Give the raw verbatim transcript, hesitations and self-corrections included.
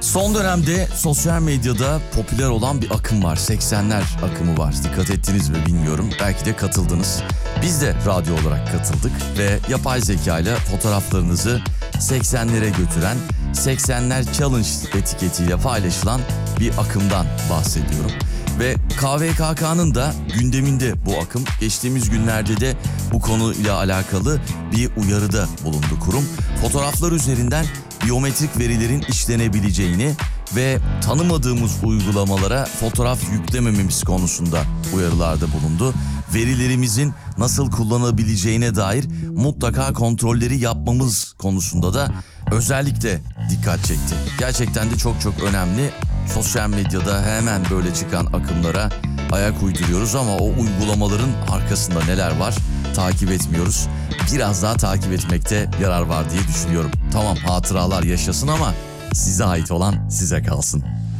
Son dönemde sosyal medyada popüler olan bir akım var. seksenler akımı var. Dikkat ettiniz mi bilmiyorum. Belki de katıldınız. Biz de radyo olarak katıldık ve yapay zeka ile fotoğraflarınızı seksenlere götüren seksenler Challenge etiketiyle paylaşılan bir akımdan bahsediyorum. Ve K V K K'nın da gündeminde bu akım. Geçtiğimiz günlerde de bu konuyla alakalı bir uyarıda bulundu kurum. Fotoğraflar üzerinden biyometrik verilerin işlenebileceğini ve tanımadığımız uygulamalara fotoğraf yüklemememiz konusunda uyarılarda bulundu. Verilerimizin nasıl kullanabileceğine dair mutlaka kontrolleri yapmamız konusunda da özellikle dikkat çekti. Gerçekten de çok çok önemli. Sosyal medyada hemen böyle çıkan akımlara ayak uyduruyoruz ama o uygulamaların arkasında neler var takip etmiyoruz. Biraz daha takip etmekte yarar var diye düşünüyorum. Tamam, hatıralar yaşasın ama size ait olan size kalsın.